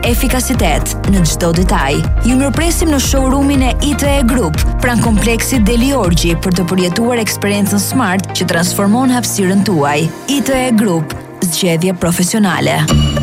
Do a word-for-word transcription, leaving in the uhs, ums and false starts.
efikasitet në çdo detaj. Ju mirpresim në showroomin e I T E Group, pranë kompleksit Deli Orgji, për të përjetuar eksperiencën smart që transformon hapësirën tuaj. I T E Group, zgjedhje profesionale.